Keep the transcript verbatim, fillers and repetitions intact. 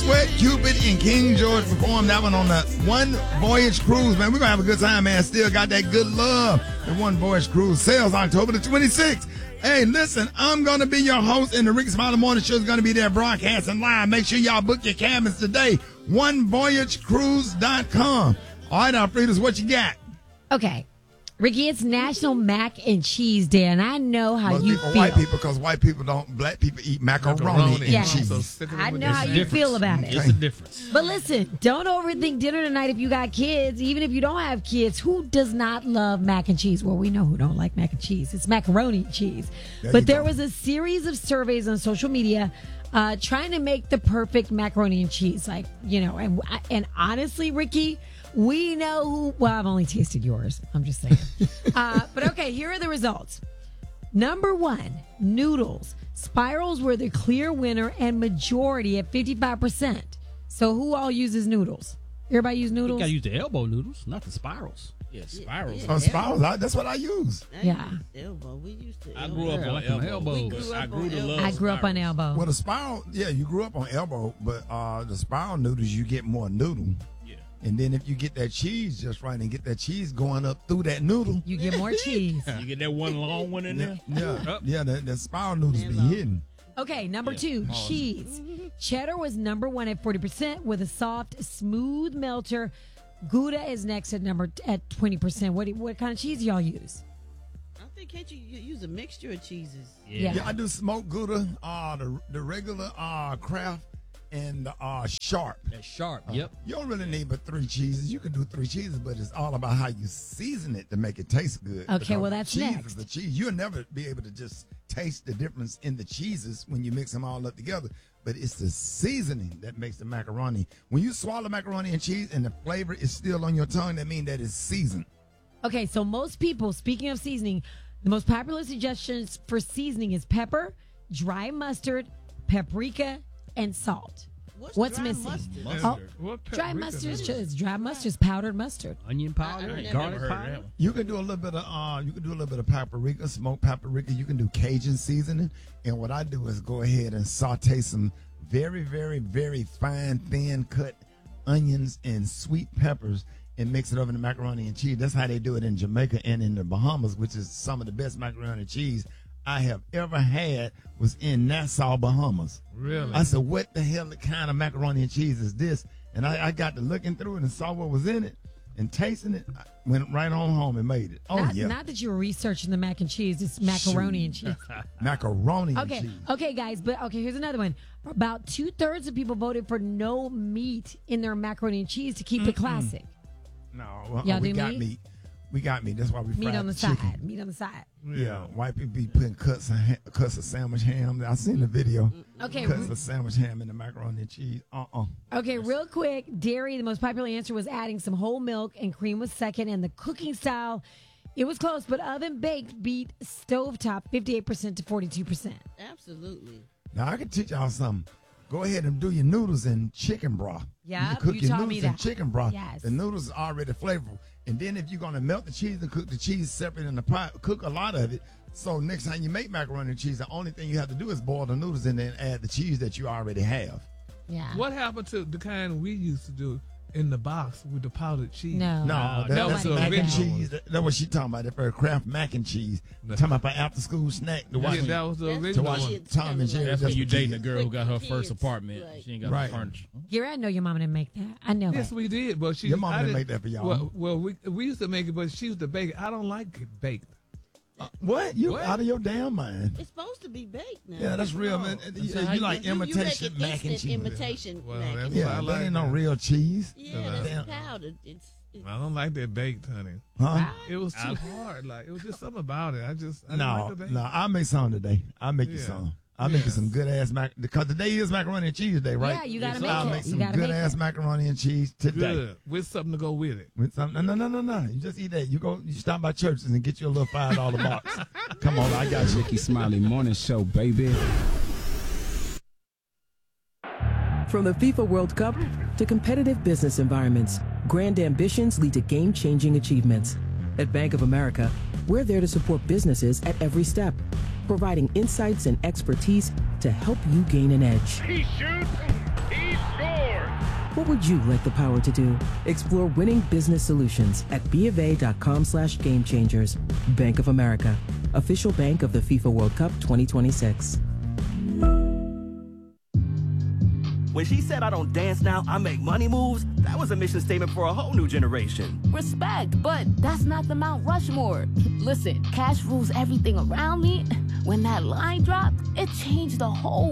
Sweat, Cupid, and King George performed that one on the One Voyage Cruise, man. We're going to have a good time, man. Still got that good love. The One Voyage Cruise sails October the twenty-sixth. Hey, listen, I'm going to be your host, and the Ricky Smiley Morning Show is going to be there broadcasting live. Make sure y'all book your cabins today. one voyage cruise dot com. All right, Alfredas, what you got? Okay. Ricky, it's National Mac and Cheese Day, and I know how Most you people, feel. white people, because white people don't, black people eat macaroni, Macaroni. and Yeah. cheese. So I know It's how a you difference. feel about it. It's a difference. But listen, don't overthink dinner tonight if you got kids. Even if you don't have kids, who does not love mac and cheese? Well, we know who don't like mac and cheese. It's macaroni and cheese. There but you there go. was a series of surveys on social media uh, trying to make the perfect macaroni and cheese. Like, you know, and, and honestly, Ricky, we know who. Well, I've only tasted yours. I'm just saying. uh, but okay, here are the results. Number one, noodles. Spirals were the clear winner and majority at fifty-five percent. So who all uses noodles? Everybody use You noodles? gotta use the elbow noodles, not the spirals. Yeah, spirals. Oh, spirals, I- that's what I use. Yeah. Elbow. We used to. I elbow. grew up Yeah, on like elbow. them elbows. We grew I up grew on to elbow. love I grew up on spirals. elbow. Well, the spiral, yeah, you grew up on elbow, but uh, the spiral noodles, you get more noodle. Yeah. And then if you get that cheese just right and get that cheese going up through that noodle, You get more cheese. You get that one long one in yeah, there. yeah, yeah the, the spiral noodles be Hello. hidden. Okay, number two, cheese. Cheddar was number one at forty percent with a soft, smooth melter. Gouda is next at number at twenty percent. What what kind of cheese y'all use? I think can't you u- use a mixture of cheeses? Yeah. Yeah, I do smoked Gouda, uh, the the regular uh, Kraft, and the uh, Sharp. That's sharp. Yep. You don't really need but three cheeses. You can do three cheeses, but it's all about how you season it to make it taste good. Okay, Because well, that's cheese next. is the cheese. You'll never be able to just taste the difference in the cheeses when you mix them all up together. But it's the seasoning that makes the macaroni. When you swallow macaroni and cheese and the flavor is still on your tongue, that means that it's seasoned. Okay, so most people, speaking of seasoning, the most popular suggestions for seasoning is pepper, dry mustard, paprika, and salt. What's, What's dry missing? Mustard? Mustard. Oh, What dry paprika mustard is is just dry mustard is powdered mustard. Onion powder, I- I never garlic heard of powder. that one. You can do a little bit of uh, you can do a little bit of paprika, smoked paprika. You can do Cajun seasoning, and what I do is go ahead and saute some very, very, very fine, thin cut onions and sweet peppers, and mix it over in the macaroni and cheese. That's how they do it in Jamaica and in the Bahamas, which is some of the best macaroni and cheese I have ever had. Was in Nassau, Bahamas. Really? I said, what the hell kind of macaroni and cheese is this? And I, I got to looking through it and saw what was in it and tasting it. I went right on home and made it. Oh, not, yeah. not that you were researching the mac and cheese, it's macaroni and cheese. Macaroni and Okay, cheese. okay, guys, but okay, here's another one. About two thirds of people voted for no meat in their macaroni and cheese to keep it classic. No, well, Y'all we do got meat? meat. We got meat. That's why we Meat fried on the chicken. side. Meat on the side. Yeah, white people be putting cuts of ha- cuts of sandwich ham. I seen the video. Okay, Cuts of sandwich ham in the macaroni and cheese. Uh uh Okay, real quick, dairy, the most popular answer was adding some whole milk, and cream was second, and the cooking style, it was close, but oven baked beat stovetop fifty-eight percent to forty-two percent. Absolutely. Now I can teach y'all something. Go ahead and do your noodles in chicken broth. Yeah, you can cook you your taught noodles me in that. chicken broth. Yes. The noodles are already flavorful. And then if you're gonna melt the cheese and cook the cheese separate in the pot, cook a lot of it. So next time you make macaroni and cheese, the only thing you have to do is boil the noodles and then add the cheese that you already have. Yeah. What happened to the kind we used to do in the box with the powdered cheese? No. No, Uh, that, nobody that's did mac and that. cheese. That, that's what she talking about. That for Kraft mac and cheese. Talking about for after school snack to watch. Yeah, that was the That's to original watch one. Kids Tom and kinda Jerry. like- That's That's when you for dating a kids. girl who got her Kids, first apartment. like- She ain't got Right. no furniture. Gary, I know your mama didn't make that. I know Yes, that. we did, but she. Your mama I didn't make that for y'all. Well, well, we we used to make it, but she used to bake it. I don't like it baked. What? You What? out of your damn mind? It's supposed to be baked now. Yeah, that's real, man. No. You, So you how like you, imitation you make it mac and instant cheese. imitation Well, mac and that's cheese. Yeah, I that like ain't no that. real cheese. Yeah, Damn. that's powdered. It's, it's I don't like that baked, honey. Huh? It was too hard. Like it was just something about it. I just I didn't No, like the baked. no, I'll make some today. I'll make you Yeah. some. I'll make you Yeah. some good ass mac because today is macaroni and cheese day, right? Yeah, you gotta Yes, make I'll it. make You some gotta good make ass it. macaroni and cheese today. Good with something to go with it. With some, no, no, no, no, no. You just eat that. You go, you stop by churches and get you a little five dollar box. Come on, I got you. Ricky Smiley Morning Show, baby. From the FIFA World Cup to competitive business environments, grand ambitions lead to game-changing achievements. At Bank of America, we're there to support businesses at every step, providing insights and expertise to help you gain an edge. He shoots, he scores. What would you like the power to do? Explore winning business solutions at bofa.com slash game changers. Bank of America, official bank of the FIFA World Cup twenty twenty-six. When she said I don't dance now, I make money moves, that was a mission statement for a whole new generation. Respect, but that's not the Mount Rushmore. Listen, cash rules everything around me. When that line dropped, it changed the whole